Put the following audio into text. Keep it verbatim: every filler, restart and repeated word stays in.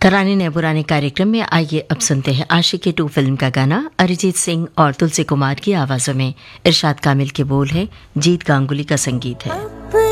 तराने नए पुराने कार्यक्रम में आइए अब सुनते हैं आशिकी टू फिल्म का गाना अरिजीत सिंह और तुलसी कुमार की आवाजों में। इरशाद कामिल के बोल है, जीत गांगुली का संगीत है।